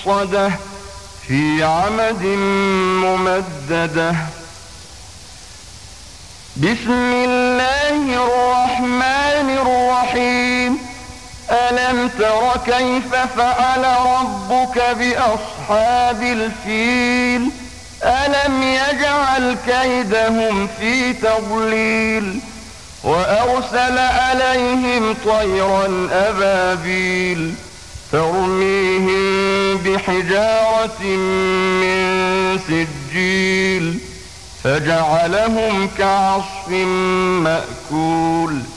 مؤصدة في عمد ممددة. بسم الله الرحمن الرحيم. ألم تر كيف فعل ربك بأصحاب الفيل؟ ألم يجعل كيدهم في تضليل وأرسل عليهم طيرا أبابيل ترميهم بحجارة من سجيل فجعلهم كعصف مأكول.